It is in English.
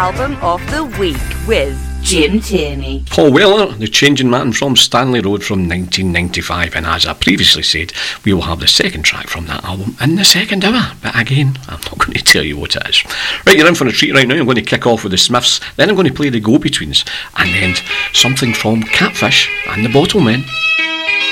Album of the Week with Jim Tierney. Paul Weller, The Changing Man from Stanley Road from 1995, and as I previously said, we will have the second track from that album in the second hour, but again, I'm not going to tell you what it is. Right, you're in for a treat right now. I'm going to kick off with the Smiths, then I'm going to play the Go-Betweens, and then something from Catfish and the Bottlemen.